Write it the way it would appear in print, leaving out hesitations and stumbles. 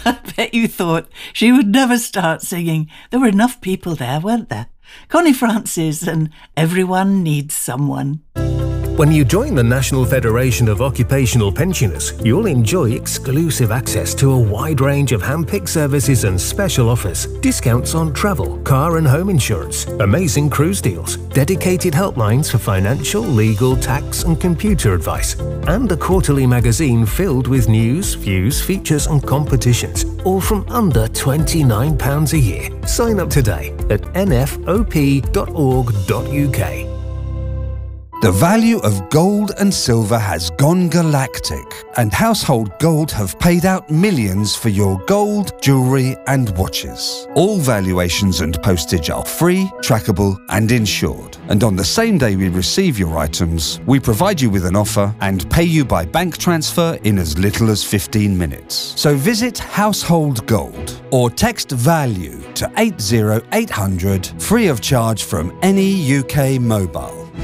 I bet you thought she would never start singing. There were enough people there, weren't there? Connie Francis and Everyone Needs Someone. When you join the National Federation of Occupational Pensioners, you'll enjoy exclusive access to a wide range of hand-picked services and special offers, discounts on travel, car and home insurance, amazing cruise deals, dedicated helplines for financial, legal, tax and computer advice, and a quarterly magazine filled with news, views, features and competitions, all from under £29 a year. Sign up today at nfop.org.uk. The value of gold and silver has gone galactic, and Household Gold have paid out millions for your gold, jewellery and watches. All valuations and postage are free, trackable and insured. And on the same day we receive your items, we provide you with an offer and pay you by bank transfer in as little as 15 minutes. So visit Household Gold or text VALUE to 80800 free of charge from any UK mobile.